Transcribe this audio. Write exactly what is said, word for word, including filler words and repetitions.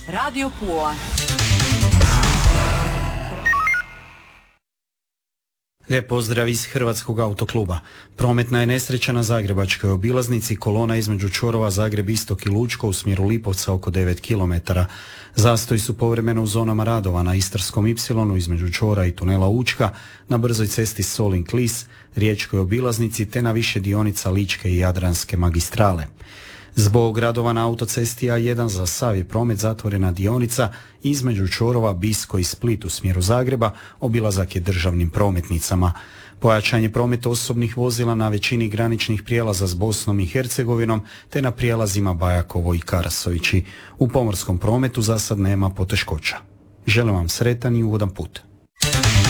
Radio Pula. Lijep pozdrav iz Hrvatskog autokluba. Prometna je nesreća na Zagrebačkoj obilaznici, kolona između čvorova Zagreb Istok i Lučko u smjeru Lipovca oko devet kilometara. Zastoji su povremeno u zonama radova na Istarskom ipsilonu između čvora i tunela Učka, na brzoj cesti Solin-Klis, Riječkoj obilaznici te na više dionica Ličke i Jadranske magistrale. Zbog radova na autocesti A jedan za sav je promet zatvorena dionica između čvorova Bisko i Split u smjeru Zagreba, obilazak je državnim prometnicama. Pojačan je promet osobnih vozila na većini graničnih prijelaza s Bosnom i Hercegovinom te na prijelazima Bajakovo i Karasovići. U pomorskom prometu za sad nema poteškoća. Želim vam sretan i ugodan put.